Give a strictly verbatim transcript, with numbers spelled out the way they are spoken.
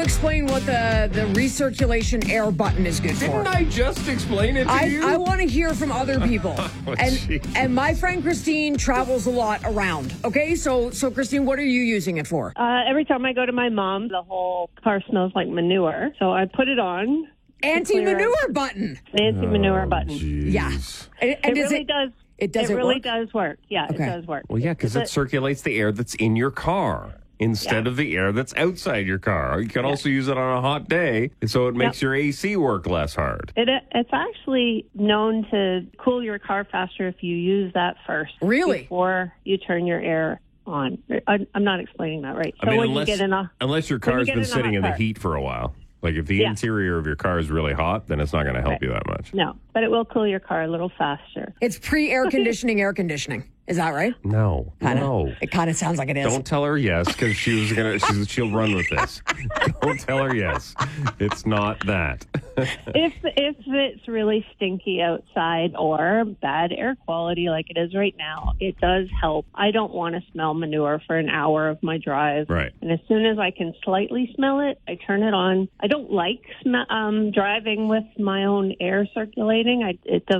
explain what the, the recirculation air button is good Didn't for? I just explain it to I, you? I want to hear from other people. Oh, and geez. and my friend Christine travels a lot around. Okay, so so Christine, what are you using it for? Uh, every time I go to my mom, the whole car smells like manure. So I put it on. Anti-manure button. Anti-manure Oh, button. geez. Yeah. And, and It does really it, does. It does It it really work? does work. Yeah, Okay. it does work. Well, yeah, because it But- circulates the air that's in your car instead Yeah. of the air that's outside your car. You can also use it on a hot day, so it makes Yep. your A C work less hard. It, it's actually known to cool your car faster if you use that first. Really? Before you turn your air on. I, I'm not explaining that right. I So mean, when unless, you get in a unless your when you car's get been in a sitting hot in the car. heat for a while. Like if the Yeah. interior of your car is really hot, then it's not going to help Right. you that much. No, but it will cool your car a little faster. It's pre-air conditioning air conditioning. Is that right? No, Kinda. no. It kind of sounds like it is. Don't tell her yes, because she was gonna. She's, she'll run with this. Don't tell her yes. It's not that. if if it's really stinky outside or bad air quality like it is right now, it does help. I don't want to smell manure for an hour of my drive. Right. And as soon as I can slightly smell it, I turn it on. I don't like sm- um, driving with my own air circulating. I, it does